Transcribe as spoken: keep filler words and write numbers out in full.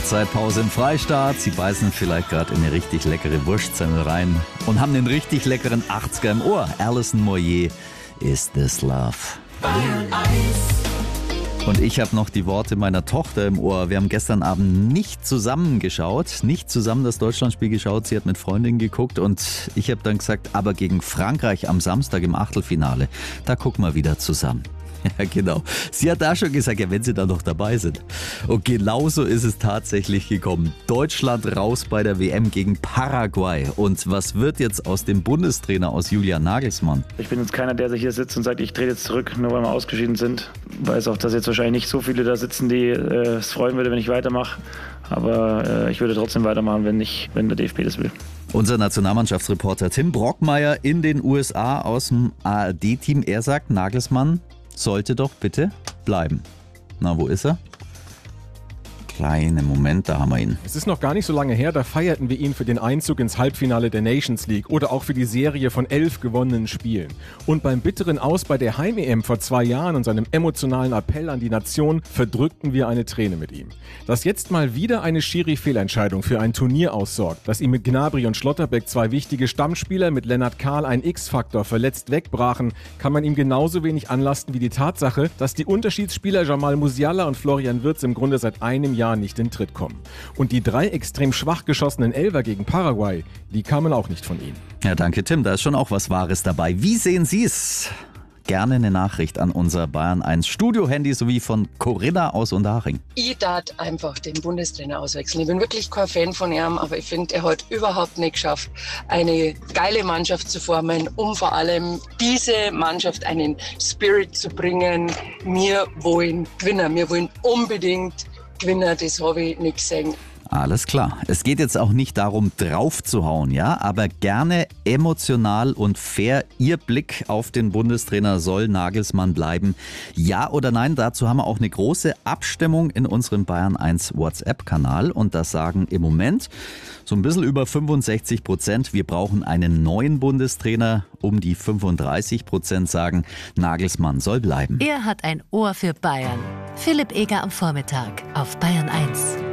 Halbzeitpause im Freistaat. Sie beißen vielleicht gerade in eine richtig leckere Wurstsemmel rein und haben den richtig leckeren achtziger im Ohr. Alison Moyet, Is This Love? Bayern eins. Und ich habe noch die Worte meiner Tochter im Ohr. Wir haben gestern Abend nicht zusammen geschaut, nicht zusammen das Deutschlandspiel geschaut. Sie hat mit Freundinnen geguckt und ich habe dann gesagt, aber gegen Frankreich am Samstag im Achtelfinale, da gucken wir wieder zusammen. Ja, genau. Sie hat da schon gesagt, ja, wenn sie da noch dabei sind. Und genauso ist es tatsächlich gekommen. Deutschland raus bei der W M gegen Paraguay. Und was wird jetzt aus dem Bundestrainer, aus Julian Nagelsmann? Ich bin jetzt keiner, der sich hier sitzt und sagt, ich trete jetzt zurück, nur weil wir ausgeschieden sind. Ich weiß auch, dass jetzt wahrscheinlich nicht so viele da sitzen, die äh, es freuen würde, wenn ich weitermache. Aber äh, ich würde trotzdem weitermachen, wenn, nicht, wenn der D F B das will. Unser Nationalmannschaftsreporter Tim Brockmeier in den U S A aus dem A R D-Team. Er sagt, Nagelsmann sollte doch bitte bleiben. Na, wo ist er? Kleinen Moment, da haben wir ihn. Es ist noch gar nicht so lange her, da feierten wir ihn für den Einzug ins Halbfinale der Nations League oder auch für die Serie von elf gewonnenen Spielen. Und beim bitteren Aus bei der Heim-E M vor zwei Jahren und seinem emotionalen Appell an die Nation verdrückten wir eine Träne mit ihm. Dass jetzt mal wieder eine Schiri-Fehlentscheidung für ein Turnier aussorgt, dass ihm mit Gnabry und Schlotterbeck zwei wichtige Stammspieler, mit Lennart Kahl ein X-Faktor verletzt wegbrachen, kann man ihm genauso wenig anlasten wie die Tatsache, dass die Unterschiedsspieler Jamal Musiala und Florian Wirtz im Grunde seit einem Jahr nicht in Tritt kommen. Und die drei extrem schwach geschossenen Elfer gegen Paraguay, die kamen auch nicht von ihm. Ja, danke Tim, da ist schon auch was Wahres dabei. Wie sehen Sie es? Gerne eine Nachricht an unser Bayern eins Studio-Handy sowie von Corinna aus Unterhaching. Ich darf einfach den Bundestrainer auswechseln. Ich bin wirklich kein Fan von ihm, aber ich finde, er hat überhaupt nicht geschafft, eine geile Mannschaft zu formen, um vor allem diese Mannschaft einen Spirit zu bringen. Wir wollen gewinnen, wir wollen unbedingt Gewinner, das habe ich nicht gesehen. Alles klar. Es geht jetzt auch nicht darum, drauf zu hauen, ja, aber gerne emotional und fair. Ihr Blick auf den Bundestrainer, soll Nagelsmann bleiben? Ja oder nein? Dazu haben wir auch eine große Abstimmung in unserem Bayern eins WhatsApp-Kanal und das sagen im Moment so ein bisschen über fünfundsechzig Prozent. Wir brauchen einen neuen Bundestrainer. Um die fünfunddreißig Prozent sagen, Nagelsmann soll bleiben. Er hat ein Ohr für Bayern. Philipp Eger am Vormittag auf Bayern eins.